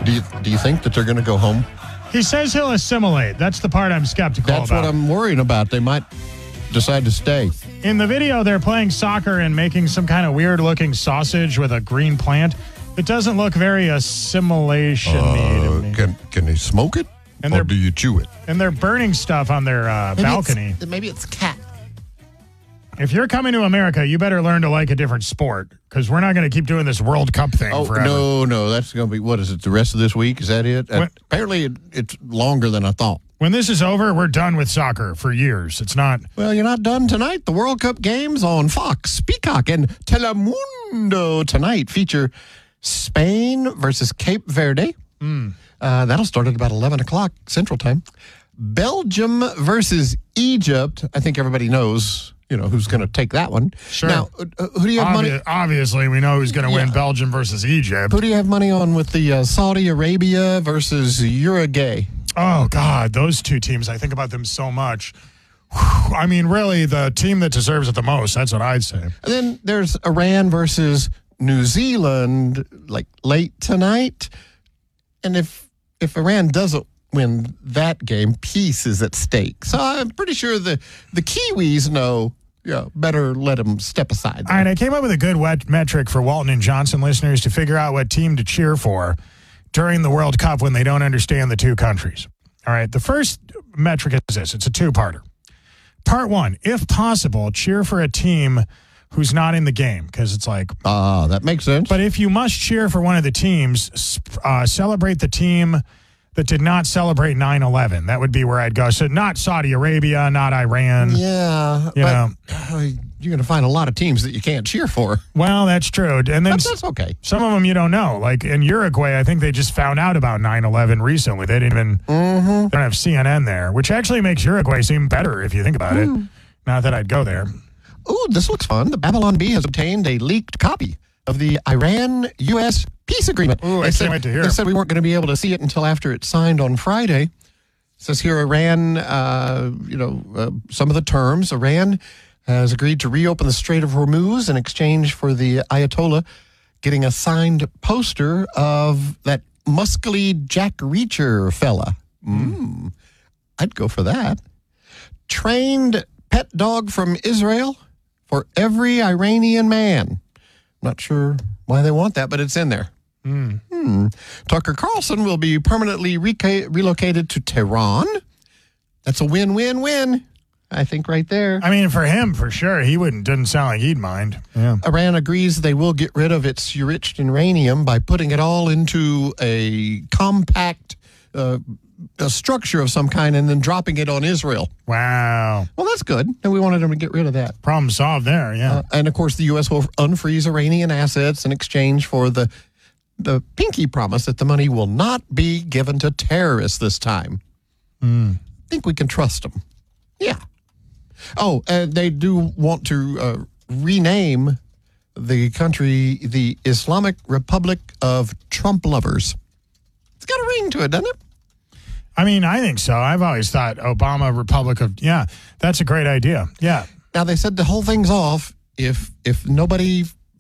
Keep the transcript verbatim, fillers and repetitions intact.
Do you, do you think that they're going to go home? He says he'll assimilate. That's the part I'm skeptical That's about. what I'm worrying about. They might decide to stay. In the video, they're playing soccer and making some kind of weird-looking sausage with a green plant. It doesn't look very assimilation-y to me. Can, can they smoke it, And or they're- do you chew it? And they're burning stuff on their uh, Maybe balcony. It's, maybe it's cat. If you're coming to America, you better learn to like a different sport, because we're not going to keep doing this World Cup thing Oh, forever. no, no. That's going to be, what is it, the rest of this week? Is that it? What- Apparently, it, it's longer than I thought. When this is over, we're done with soccer for years. It's not... Well, you're not done tonight. The World Cup games on Fox, Peacock, and Telemundo tonight feature Spain versus Cape Verde. Mm. Uh, that'll start at about eleven o'clock Central Time. Belgium versus Egypt. I think everybody knows, you know, who's going to take that one. Sure. Now, uh, who do you have Obvi- money? Obviously, we know who's going to win Yeah. Belgium versus Egypt. Who do you have money on with the uh, Saudi Arabia versus Uruguay? Oh, God, those two teams, I think about them so much. Whew, I mean, really, the team that deserves it the most, that's what I'd say. And then there's Iran versus New Zealand, like late tonight. And if if Iran doesn't win that game, peace is at stake. So I'm pretty sure the, the Kiwis know, yeah, better let them step aside. All right, I came up with a good wet metric for Walton and Johnson listeners to figure out what team to cheer for during the World Cup when they don't understand the two countries. All right, the first metric is this. It's a two-parter. Part one, if possible, cheer for a team who's not in the game, because it's like... Ah, uh, that makes sense. But if you must cheer for one of the teams, uh, celebrate the team that did not celebrate nine eleven. That would be where I'd go. So not Saudi Arabia, not Iran. Yeah, You but know. uh, you're going to find a lot of teams that you can't cheer for. Well, that's true. And then But that's okay. some of them you don't know. Like in Uruguay, I think they just found out about nine eleven recently. They didn't even Mm-hmm. they don't have C N N there, which actually makes Uruguay seem better if you think about Mm. it. Not that I'd go there. Ooh, this looks fun. The Babylon Bee has obtained a leaked copy of the Iran-U S peace agreement. Ooh, I They can't said- wait to hear. They said we weren't going to be able to see it until after it's signed on Friday. It says here Iran, uh, you know, uh, some of the terms. Iran has agreed to reopen the Strait of Hormuz in exchange for the Ayatollah getting a signed poster of that muscly Jack Reacher fella. Mm. I'd go for that. Trained pet dog from Israel for every Iranian man. Not sure why they want that, but it's in there. Mm. Hmm. Tucker Carlson will be permanently reca- relocated to Tehran. That's a win-win-win, I think, right there. I mean, for him, for sure, he wouldn't. Doesn't sound like he'd mind. Yeah. Iran agrees they will get rid of its enriched uranium by putting it all into a compact uh, a structure of some kind and then dropping it on Israel. Wow. Well, that's good. And we wanted them to get rid of that. Problem solved there. Yeah. Uh, and, of course, the U S will unfreeze Iranian assets in exchange for the the pinky promise that the money will not be given to terrorists this time. Mm. I think we can trust them. Yeah. Oh, and they do want to uh, rename the country the Islamic Republic of Trump Lovers. It's got a ring to it, doesn't it? I mean, I think so. I've always thought Obama, Republic of... Yeah, that's a great idea. Yeah. Now, they said the whole thing's off if if nobody